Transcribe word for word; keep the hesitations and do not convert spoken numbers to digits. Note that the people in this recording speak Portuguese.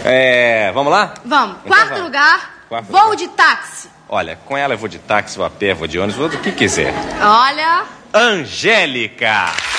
É, vamos lá? Vamos. Então Quarto vamos. lugar, Quarto voo lugar. de táxi. Olha, com ela eu vou de táxi, vou a pé, vou de ônibus, vou do que quiser. Olha... Angélica!